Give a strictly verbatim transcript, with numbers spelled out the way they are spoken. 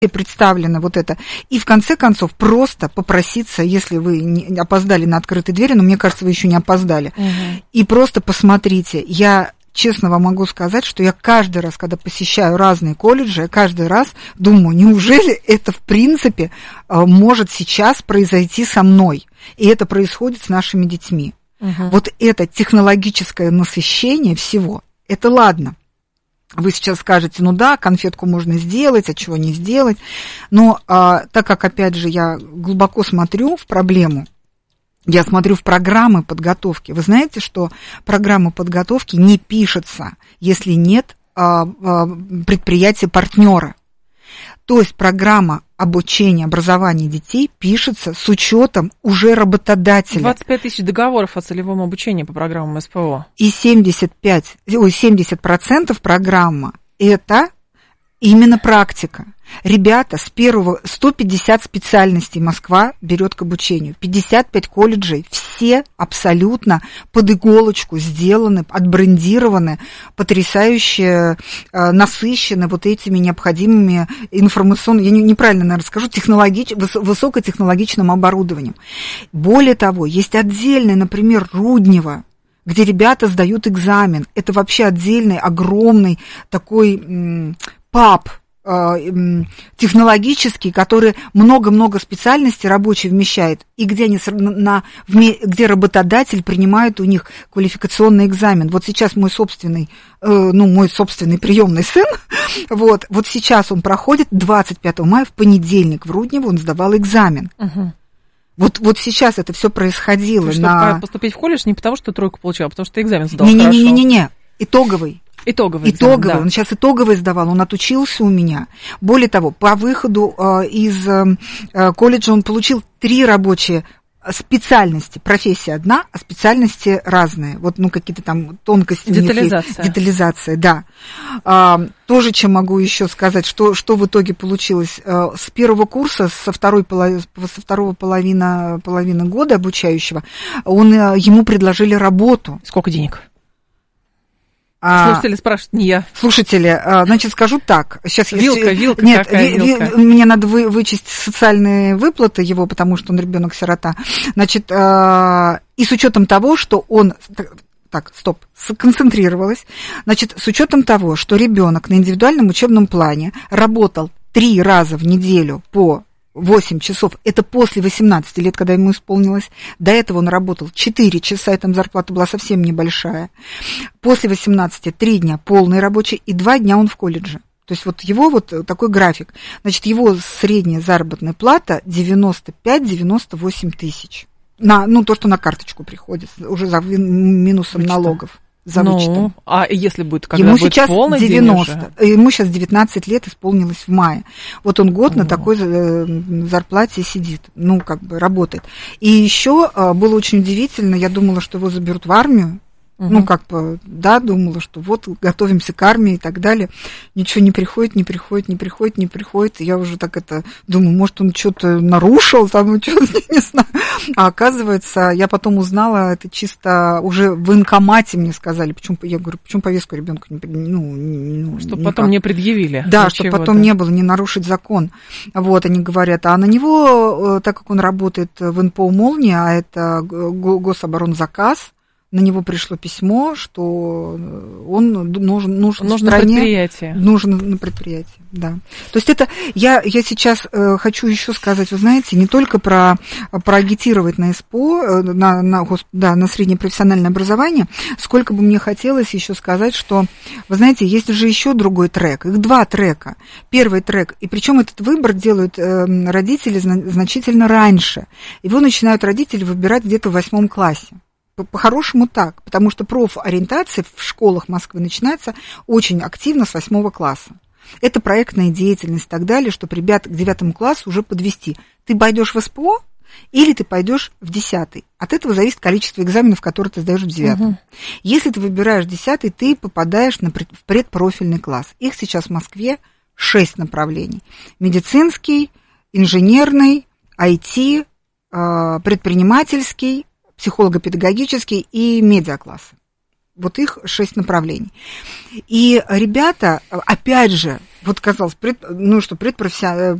представлено вот это. И в конце концов просто попроситься, если вы не опоздали на открытые двери, но мне кажется, вы еще не опоздали, угу. и просто посмотрите. Я честно вам могу сказать, что я каждый раз, когда посещаю разные колледжи, я каждый раз думаю, неужели это в принципе может сейчас произойти со мной? И это происходит с нашими детьми. Угу. Вот это технологическое насыщение всего, это ладно. Вы сейчас скажете, ну да, конфетку можно сделать, а чего не сделать. Но а, так как, опять же, я глубоко смотрю в проблему, я смотрю в программы подготовки. Вы знаете, что программы подготовки не пишутся, если нет а, а, предприятия-партнера. То есть программа обучения, образования детей пишется с учетом уже работодателя. двадцать пять тысяч договоров о целевом обучении по программам СПО. И семьдесят пять, ой, семьдесят процентов программа – это именно практика. Ребята, с первого сто пятьдесят специальностей Москва берет к обучению. пятьдесят пять колледжей, все абсолютно под иголочку сделаны, отбрендированы, потрясающе э, насыщены вот этими необходимыми информационными, я не, неправильно, наверное, скажу, технологич, выс, высокотехнологичным оборудованием. Более того, есть отдельный, например, Руднево, где ребята сдают экзамен. Это вообще отдельный, огромный такой м, паб, технологический, который много-много специальностей рабочий вмещает, и где, они, на, где работодатель принимает у них квалификационный экзамен. Вот сейчас мой собственный, ну, мой собственный приемный сын, вот, вот сейчас он проходит двадцать пятого мая, в понедельник в Руднево он сдавал экзамен. Угу. Вот, вот сейчас это все происходило. Чтобы на... поступить в колледж не потому, что тройку получил, а потому что экзамен сдал не, хорошо. Не-не-не, итоговый. Итоговый. Итоговый. Экзамен, да. Он сейчас итоговый сдавал, он отучился у меня. Более того, по выходу э, из э, колледжа он получил три рабочие специальности. Профессия одна, а специальности разные. Вот, ну, какие-то там тонкости. Детализация. Детализация, да. А, тоже, чем могу еще сказать, что, что в итоге получилось. А, с первого курса, со, второй, со второго половины, половины года обучающего, он, ему предложили работу. Сколько денег? Слушатели спрашивают, не я. Слушатели, значит, скажу так. Сейчас вилка, я... вилка, Нет, какая ви, вилка? Ви, мне надо вы, вычесть социальные выплаты его, потому что он ребенок-сирота. Значит, и с учетом того, что он... Так, стоп, сконцентрировалась. Значит, с учетом того, что ребенок на индивидуальном учебном плане работал три раза в неделю по восемь часов, это после восемнадцати лет, когда ему исполнилось. До этого он работал четыре часа, и там зарплата была совсем небольшая. После восемнадцати три дня полный рабочий, и два дня он в колледже. То есть вот его вот такой график. Значит, его средняя заработная плата девяносто пять - девяносто восемь тысяч. На, ну, то, что на карточку приходит, уже за минусом Вычета. налогов. За ну, вычетом. А если будет, когда ему будет сейчас полный девяносто, ему сейчас девятнадцать лет исполнилось в мае. Вот он год О. на такой зарплате сидит, ну, как бы работает. И еще было очень удивительно, я думала, что его заберут в армию. Угу. Ну, как бы, да, думала, что вот готовимся к армии и так далее. Ничего не приходит, не приходит, не приходит, не приходит. Я уже так это думаю, может, он что-то нарушил, там, что-то, не знаю. А оказывается, я потом узнала, это чисто уже в военкомате мне сказали. Почему, я говорю, почему повестку ребенку не... Ну, ну, чтобы никак. потом не предъявили. Да, чтобы потом не было, не нарушить закон. Вот, они говорят. А на него, так как он работает в эн пэ о «Молния», а это гособоронзаказ, на него пришло письмо, что он нужен, нужен, нужен в стране, на предприятие. Нужен на предприятие, да. То есть это я, я сейчас э, хочу еще сказать, вы знаете, не только про проагитировать на СПО, на, на, да, на среднее профессиональное образование, сколько бы мне хотелось еще сказать, что, вы знаете, есть уже еще другой трек, их два трека. Первый трек, и причем этот выбор делают э, родители значительно раньше. Его начинают родители выбирать где-то в восьмом классе. По-хорошему так, потому что профориентация в школах Москвы начинается очень активно с восьмого класса. Это проектная деятельность и так далее, чтобы ребят к девятому классу уже подвести. Ты пойдешь в СПО или ты пойдешь в десятый. От этого зависит количество экзаменов, которые ты сдаешь в девятом. Угу. Если ты выбираешь десятый, ты попадаешь на пред, в предпрофильный класс. Их сейчас в Москве шесть направлений. Медицинский, инженерный, ай ти, предпринимательский, психолого-педагогический и медиаклассы. Вот их шесть направлений. И ребята, опять же, вот казалось, пред, ну что, предпрофессионально,